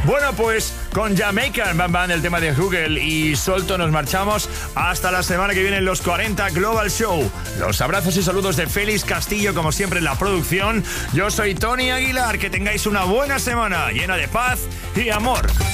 Bueno, pues con Jamaican Bam Bam, el tema de Google y Solto, nos marchamos hasta la semana que viene en los 40 Global Show. Los abrazos y saludos de Félix Castillo, como siempre en la producción. Yo soy Tony Aguilar, que tengáis una buena semana llena de paz y amor.